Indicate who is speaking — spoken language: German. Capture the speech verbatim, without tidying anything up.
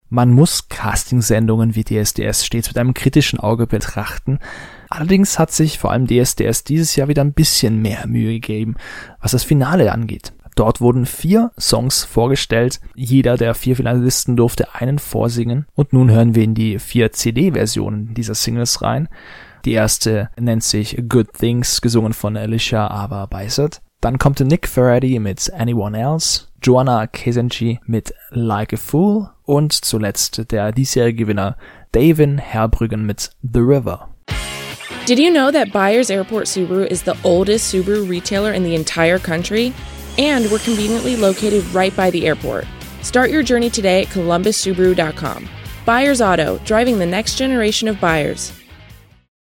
Speaker 1: Man muss Castingsendungen wie D S D S stets mit einem kritischen Auge betrachten. Allerdings hat sich vor allem D S D S dieses Jahr wieder ein bisschen mehr Mühe gegeben, was das Finale angeht. Dort wurden vier Songs vorgestellt. Jeder der vier Finalisten durfte einen vorsingen. Und nun hören wir in die vier C D-Versionen dieser Singles rein. Die erste nennt sich Good Things, gesungen von Alicia Ava Bicep. Dann kommt Nick Ferretti mit Anyone Else, Joanna Kazenji mit Like a Fool und zuletzt der diesjährige Gewinner Davin Herbrüggen mit The River.
Speaker 2: Did you know that Byers Airport Subaru is the oldest Subaru retailer in the entire country? And we're conveniently located right by the airport. Start your journey today at columbus subaru dot com. Byers Auto, driving the next generation of buyers.